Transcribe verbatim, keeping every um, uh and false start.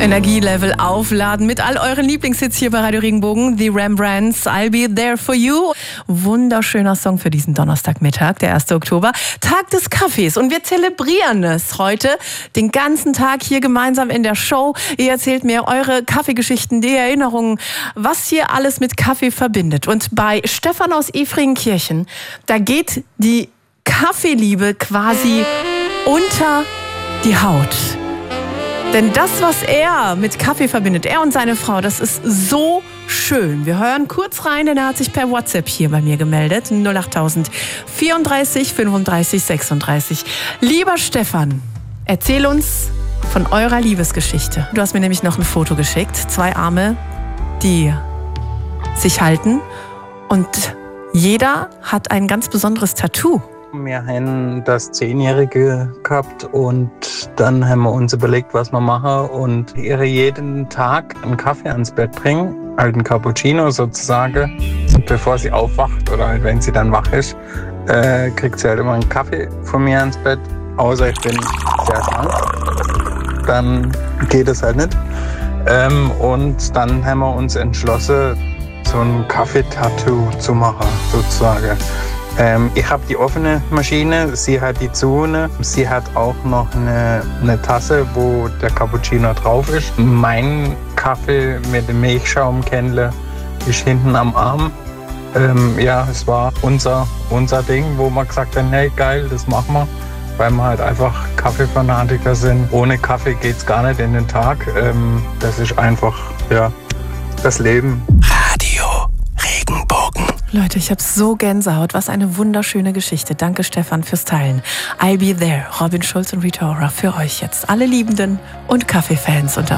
Energielevel aufladen mit all euren Lieblingshits hier bei Radio Regenbogen. The Rembrandts, I'll Be There For You. Wunderschöner Song für diesen Donnerstagmittag, der erste Oktober. Tag des Kaffees. Und wir zelebrieren es heute den ganzen Tag hier gemeinsam in der Show. Ihr erzählt mir eure Kaffeegeschichten, die Erinnerungen, was hier alles mit Kaffee verbindet. Und bei Stefan aus Efringenkirchen, da geht die Kaffeeliebe quasi unter die Haut. Denn das, was er mit Kaffee verbindet, er und seine Frau, das ist so schön. Wir hören kurz rein, denn er hat sich per WhatsApp hier bei mir gemeldet. null acht tausend vierunddreißig fünfunddreißig sechsunddreißig. Lieber Stefan, erzähl uns von eurer Liebesgeschichte. Du hast mir nämlich noch ein Foto geschickt. Zwei Arme, die sich halten. Und jeder hat ein ganz besonderes Tattoo. Wir haben das Zehnjährige gehabt und dann haben wir uns überlegt, was wir machen und ihr jeden Tag einen Kaffee ans Bett bringen, halt einen Cappuccino sozusagen. Und bevor sie aufwacht oder halt wenn sie dann wach ist, äh, kriegt sie halt immer einen Kaffee von mir ans Bett, außer ich bin sehr krank. Dann geht es halt nicht. Ähm, und dann haben wir uns entschlossen, so ein Kaffeetattoo zu machen, sozusagen. Ähm, ich habe die offene Maschine, sie hat die zune. Sie hat auch noch eine, eine Tasse, wo der Cappuccino drauf ist. Mein Kaffee mit dem Milchschaumkennle ist hinten am Arm. Ähm, ja, es war unser, unser Ding, wo wir gesagt haben, hey geil, das machen wir. Weil wir halt einfach Kaffeefanatiker sind. Ohne Kaffee geht's gar nicht in den Tag. Ähm, das ist einfach, ja, das Leben. Radio Regenbogen. Leute, ich habe so Gänsehaut. Was eine wunderschöne Geschichte. Danke, Stefan, fürs Teilen. I'll Be There, Robin Schulz und Rita Ora für euch jetzt. Alle Liebenden und Kaffeefans unter